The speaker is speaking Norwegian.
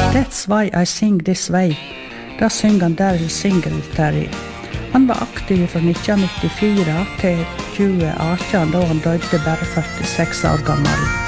That's why I sing this way. Da synger han Daryl Singletary. Han var aktiv fra 1994 til 2018, da han døde bare 46 år gammel.